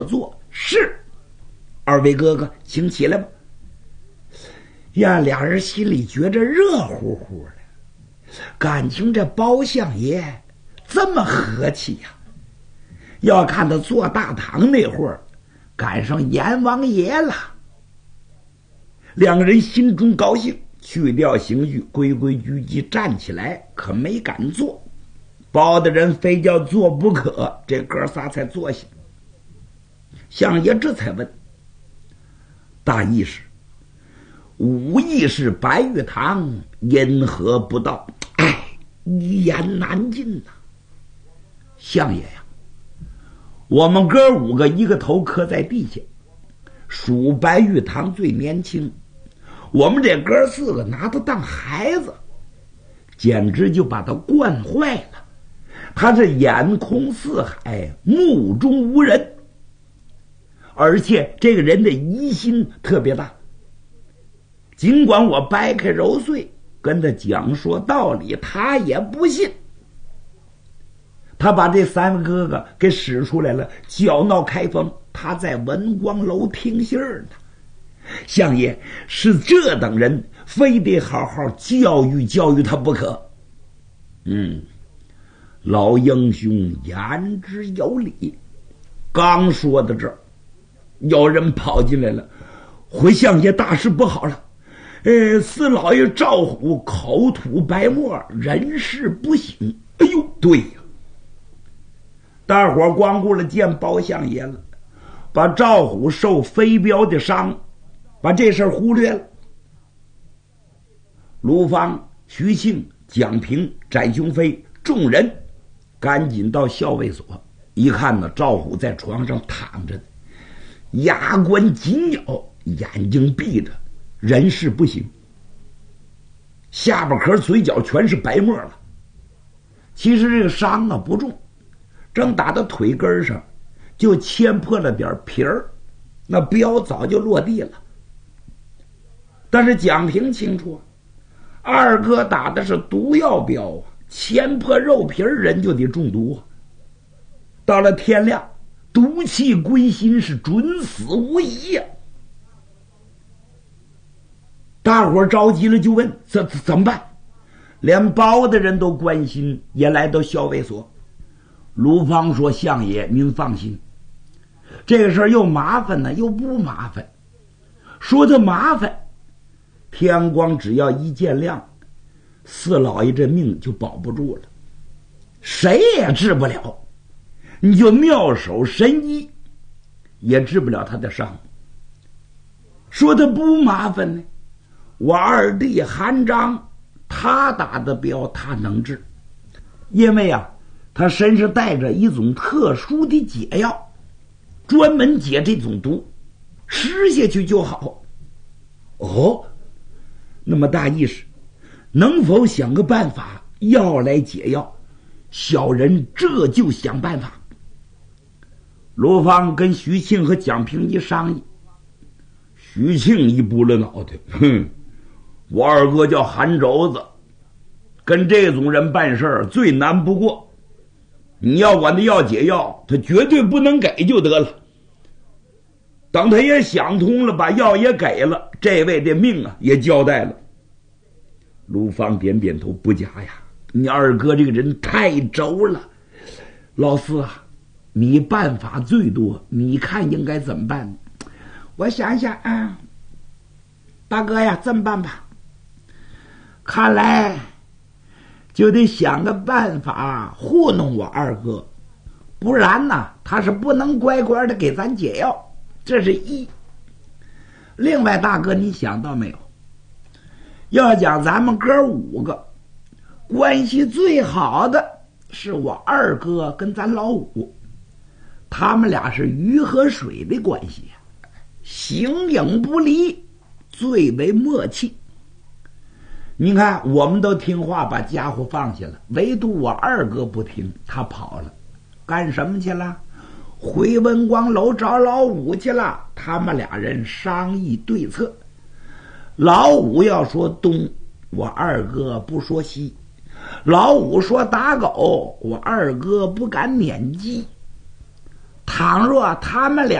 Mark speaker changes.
Speaker 1: 坐。是，二位哥哥，请起来吧。呀，俩人心里觉着热乎乎的，感情这包相爷这么和气呀。要看他坐大堂那会儿，赶上阎王爷了。两个人心中高兴，去掉刑具，规规矩矩站起来，可没敢坐。包大人非叫坐不可，这哥仨才坐下。相爷这才问：大义士，武义是白玉堂，因何不到？哎，一言难尽呐。相爷呀，我们哥五个一个头磕在地下，属白玉堂最年轻，我们这哥四个拿他当孩子，简直就把他惯坏了。他是眼空四海，目中无人，而且这个人的疑心特别大。尽管我掰开揉碎跟他讲说道理，他也不信。他把这三位哥哥给使出来了，搅闹开封，他在文光楼听信儿呢。相爷，是这等人，非得好好教育教育他不可。老英雄言之有理。刚说到这儿，有人跑进来了：回相爷，大事不好了！四老爷赵虎口吐白沫，人事不省。哎呦，对呀，大伙光顾了见包相爷了，把赵虎受飞镖的伤，把这事儿忽略了。卢芳、徐庆、蒋平、翟雄飞众人赶紧到校尉所，一看呢，赵虎在床上躺着，牙关紧咬，眼睛闭着，人事不省，下巴壳嘴角全是白沫了。其实这个伤啊不重，正打到腿根上，就牵破了点皮儿，那镖早就落地了。但是蒋平清楚，二哥打的是毒药镖啊，牵破肉皮儿，人就得中毒啊。到了天亮，毒气归心，是准死无疑呀。大伙着急了，就问怎么办？连包的人都关心，也来到校尉所。卢芳说：相爷您放心，这个事儿又麻烦呢又不麻烦。说他麻烦，天光只要一见亮，四老爷这命就保不住了，谁也治不了。你就妙手神医也治不了他的伤。说他不麻烦呢，我二弟韩章他打的镖他能治，因为啊他身上带着一种特殊的解药，专门解这种毒，吃下去就好。哦，那么大意思，能否想个办法药来解药？小人这就想办法。罗芳跟徐庆和蒋平一商议，徐庆一拨了脑袋，我二哥叫韩轴子，跟这种人办事儿最难不过。你要管他要解药，他绝对不能给就得了。等他也想通了，把药也给了，这位的命啊也交代了。卢芳点点头，不假呀，你二哥这个人太轴了。老四啊，你办法最多，你看应该怎么办？我想想啊，大哥呀，这么办吧，看来就得想个办法糊弄我二哥，不然呢他是不能乖乖的给咱解药，这是一。另外大哥，你想到没有，要讲咱们哥五个关系最好的是我二哥跟咱老五，他们俩是鱼和水的关系，形影不离，最为默契。你看我们都听话，把家伙放下了，唯独我二哥不听，他跑了，干什么去了？回文光楼找老五去了。他们俩人商议对策，老五要说东，我二哥不说西；老五说打狗，我二哥不敢撵鸡。 倘若他们俩